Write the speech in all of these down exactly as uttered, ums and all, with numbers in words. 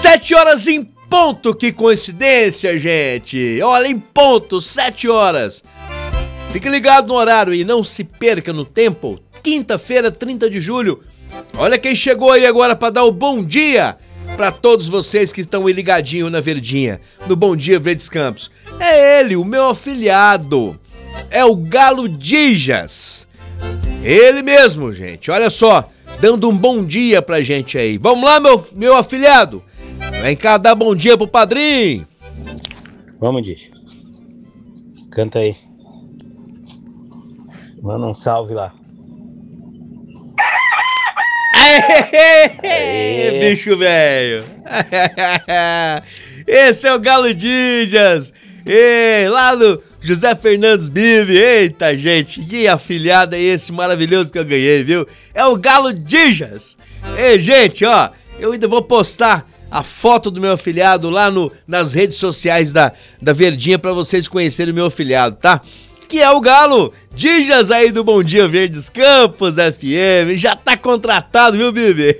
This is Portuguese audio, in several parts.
Sete horas em ponto, que coincidência, gente. Olha, em ponto, sete horas. Fique ligado no horário e não se perca no tempo. Quinta-feira, trinta de julho. Olha quem chegou aí agora para dar o bom dia para todos vocês que estão aí ligadinho na Verdinha, no Bom Dia Verdes Campos. É ele, o meu afilhado. É o Galo Dijas. Ele mesmo, gente. Olha só, dando um bom dia pra gente aí. Vamos lá, meu, meu afilhado. Vem cá dar bom dia pro padrinho. Vamos, Dija. Canta aí. Manda um salve lá. Aê, bicho velho. Esse é o Galo Dijas. Ei, lá do José Fernandes Bive. Eita, gente, que afilhado é esse maravilhoso que eu ganhei, viu? É o Galo Dijas. Ei, gente, ó, eu ainda vou postar a foto do meu afilhado lá no, nas redes sociais da, da Verdinha pra vocês conhecerem o meu afilhado, tá? Que é o Galo Dijas aí do Bom Dia Verdes Campos F M. Já tá contratado, viu, Bibi?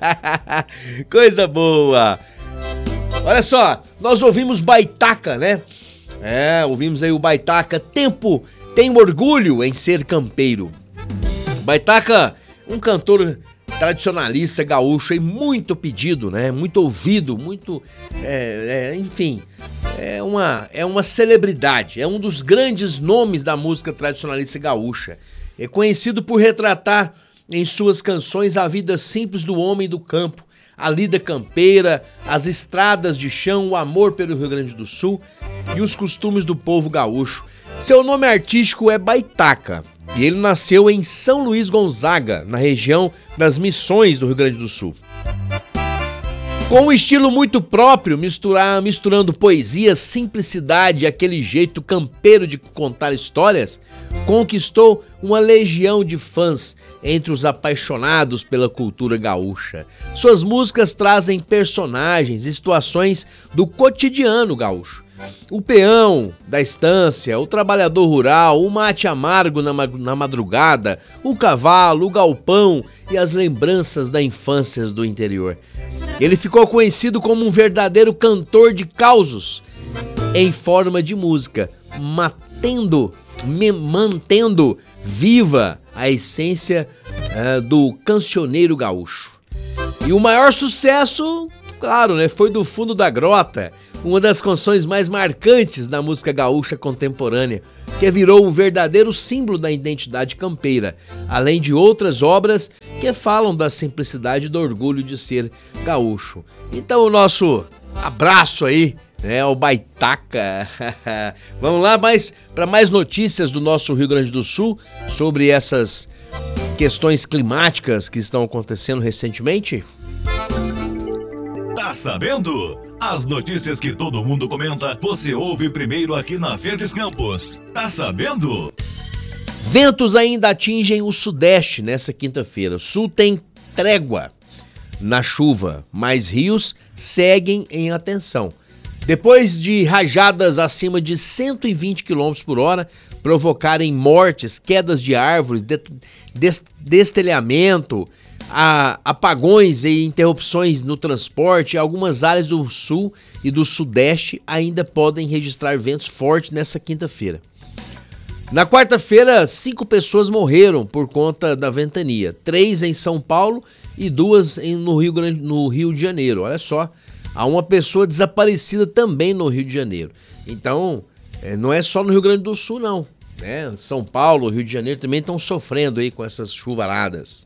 Coisa boa. Olha só, nós ouvimos Baitaca, né? É, ouvimos aí o Baitaca. Tempo tem orgulho em ser campeiro. Baitaca, um cantor tradicionalista gaúcho aí, muito pedido, né? Muito ouvido, muito, é, é, enfim, é uma, é uma celebridade, é um dos grandes nomes da música tradicionalista gaúcha. É conhecido por retratar em suas canções a vida simples do homem do campo, a lida campeira, as estradas de chão, o amor pelo Rio Grande do Sul e os costumes do povo gaúcho. Seu nome artístico é Baitaca e ele nasceu em São Luís Gonzaga, na região das Missões do Rio Grande do Sul. Com um estilo muito próprio, misturar, misturando poesia, simplicidade e aquele jeito campeiro de contar histórias, conquistou uma legião de fãs entre os apaixonados pela cultura gaúcha. Suas músicas trazem personagens e situações do cotidiano gaúcho. O peão da estância, o trabalhador rural, o mate amargo na, na madrugada, o cavalo, o galpão e as lembranças da infância do interior. Ele ficou conhecido como um verdadeiro cantor de causos em forma de música, matendo, me, mantendo viva a essência uh, do cancioneiro gaúcho. E o maior sucesso, claro, né, foi do Fundo da Grota, uma das canções mais marcantes da música gaúcha contemporânea, que virou um verdadeiro símbolo da identidade campeira, além de outras obras que falam da simplicidade e do orgulho de ser gaúcho. Então o nosso abraço aí, né, ao Baitaca. Vamos lá, mais para mais notícias do nosso Rio Grande do Sul sobre essas questões climáticas que estão acontecendo recentemente. Tá sabendo? As notícias que todo mundo comenta, você ouve primeiro aqui na Verdes Campos. Tá sabendo? Ventos ainda atingem o sudeste nessa quinta-feira. O sul tem trégua na chuva, mas rios seguem em atenção. Depois de rajadas acima de cento e vinte quilômetros por hora provocarem mortes, quedas de árvores, de, des, destelhamento, a, apagões e interrupções no transporte, algumas áreas do sul e do sudeste ainda podem registrar ventos fortes nessa quinta-feira. Na quarta-feira, cinco pessoas morreram por conta da ventania, três em São Paulo e duas em, no, Rio Grande, no Rio de Janeiro. Olha só, há uma pessoa desaparecida também no Rio de Janeiro. Então, é, não é só no Rio Grande do Sul, não. Né? São Paulo, Rio de Janeiro também estão sofrendo aí com essas chuvaradas.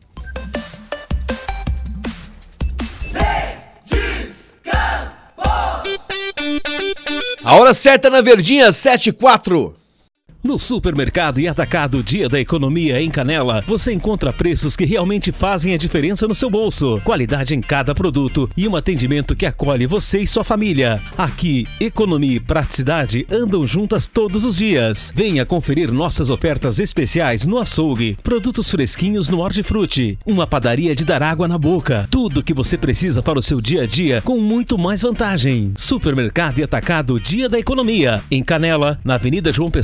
A hora certa na Verdinha, sete e quatro. No Supermercado e Atacado Dia da Economia em Canela, você encontra preços que realmente fazem a diferença no seu bolso, qualidade em cada produto e um atendimento que acolhe você e sua família. Aqui, economia e praticidade andam juntas todos os dias. Venha conferir nossas ofertas especiais no açougue, produtos fresquinhos no hortifruti, uma padaria de dar água na boca, tudo que você precisa para o seu dia a dia com muito mais vantagem. Supermercado e Atacado Dia da Economia em Canela, na Avenida João Pessoa, mil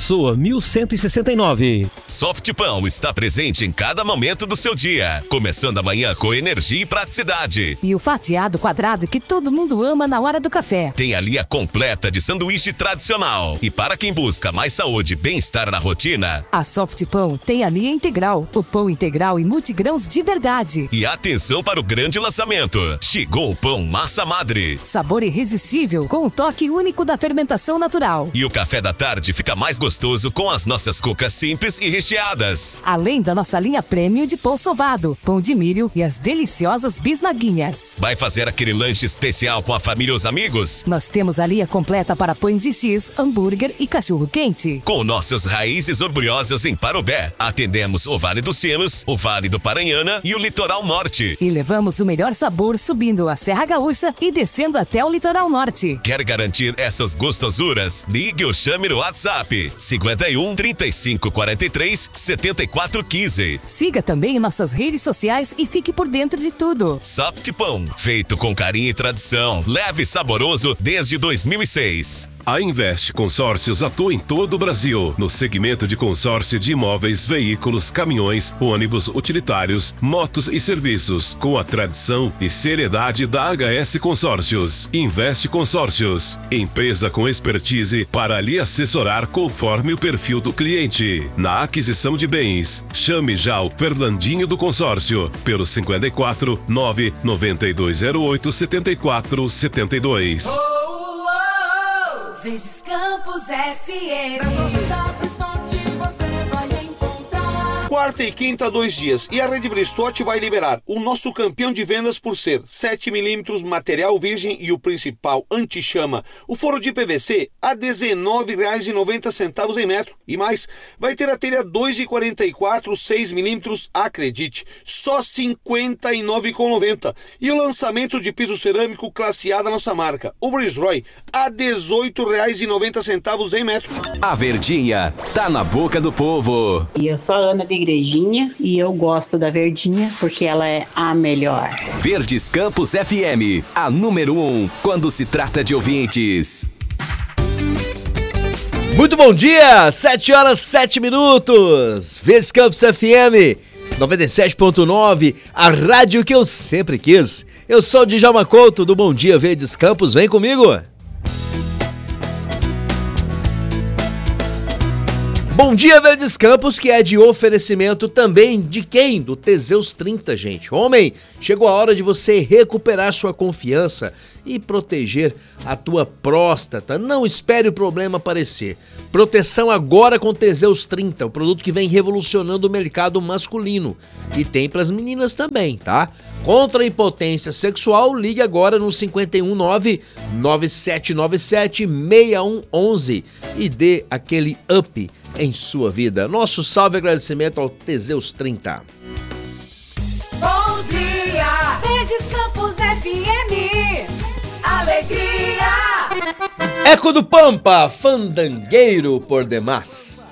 mil cento e sessenta e nove. Softpão está presente em cada momento do seu dia, começando a manhã com energia e praticidade. E o fatiado quadrado que todo mundo ama na hora do café. Tem a linha completa de sanduíche tradicional. E para quem busca mais saúde e bem-estar na rotina, a Softpão tem a linha integral, o pão integral e multigrãos de verdade. E atenção para o grande lançamento. Chegou o pão massa madre. Sabor irresistível com o toque único da fermentação natural. E o café da tarde fica mais gostoso com as nossas cucas simples e recheadas. Além da nossa linha premium de pão sovado, pão de milho e as deliciosas bisnaguinhas. Vai fazer aquele lanche especial com a família e os amigos? Nós temos a linha completa para pães de X, hambúrguer e cachorro quente. Com nossas raízes orgulhosas em Parobé, atendemos o Vale dos Sinos, o Vale do Paranhana e o Litoral Norte. E levamos o melhor sabor subindo a Serra Gaúcha e descendo até o Litoral Norte. Quer garantir essas gostosuras? Ligue ou chame no WhatsApp cinquenta e um, trinta e cinco, quarenta e três, setenta e quatro, quinze. Siga também nossas redes sociais e fique por dentro de tudo. Softpão, feito com carinho e tradição, leve e saboroso desde dois mil e seis. A Invest Consórcios atua em todo o Brasil, no segmento de consórcio de imóveis, veículos, caminhões, ônibus, utilitários, motos e serviços, com a tradição e seriedade da H S Consórcios. Invest Consórcios, empresa com expertise para lhe assessorar conforme o perfil do cliente. Na aquisição de bens, chame já o Fernandinho do Consórcio, pelo cinquenta e quatro, nove, noventa e dois zero oito, setenta e quatro, setenta e dois. Verdes Campos F M. Na São José Bristote você vai encontrar. Quarta e quinta, dois dias. E a Rede Bristote vai liberar o nosso campeão de vendas por ser sete milímetros, material virgem e o principal anti-chama, o forro de P V C, a dezenove reais e noventa centavos em metro. E mais, vai ter a telha dois e quarenta e quatro, seis milímetros, acredite, só cinquenta e nove reais e noventa centavos. E o lançamento de piso cerâmico classe A da nossa marca, o Brisroy, a dezoito reais e noventa centavos em metro. A Verdinha tá na boca do povo. E eu sou a Ana de Igrejinha e eu gosto da Verdinha porque ela é a melhor. Verdes Campos F M, a número um quando se trata de ouvintes. Muito bom dia, sete horas, sete minutos. Verdes Campos F M noventa e sete ponto nove, a rádio que eu sempre quis. Eu sou o Djalma Couto do Bom Dia Verdes Campos, vem comigo. Bom Dia Verdes Campos, que é de oferecimento também de quem? Do Teseus trinta, gente. Homem, chegou a hora de você recuperar sua confiança e proteger a tua próstata. Não espere o problema aparecer. Proteção agora com Teseus trinta, o produto que vem revolucionando o mercado masculino. E tem para as meninas também, tá? Contra a impotência sexual, ligue agora no cinco um nove, nove sete nove sete, seis um um um e dê aquele up em sua vida. Nosso salve e agradecimento ao Teseus trinta. Bom dia, Verdes Campos F M, alegria. Eco do Pampa, fandangueiro por demais.